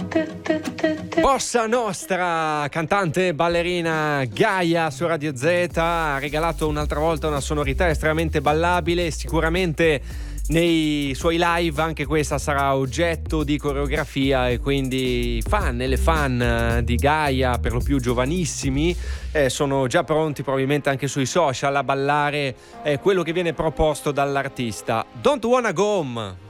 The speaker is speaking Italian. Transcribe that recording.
Bossa Nostra, cantante e ballerina Gaia su Radio Z, ha regalato un'altra volta una sonorità estremamente ballabile. Sicuramente nei suoi live anche questa sarà oggetto di coreografia, e quindi fan e le fan di Gaia, per lo più giovanissimi, sono già pronti probabilmente anche sui social a ballare quello che viene proposto dall'artista. Don't Wanna Go Home.